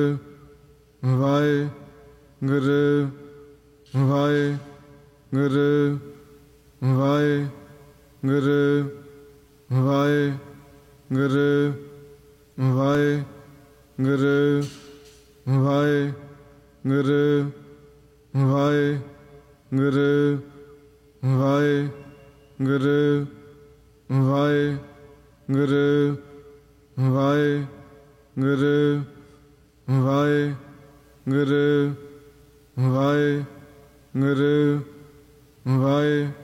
Waheguru Waheguru Waheguru Waheguru Waheguru Waheguru Waheguru Waheguru Waheguru Waheguru Waheguru Waheguru ਵਾਹਿ